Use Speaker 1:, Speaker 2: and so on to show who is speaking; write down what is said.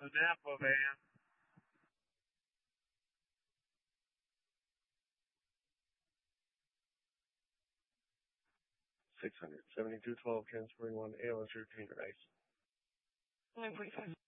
Speaker 1: the Napa van. 600. 7212 transferring 1 ALS routine ice. 9.5.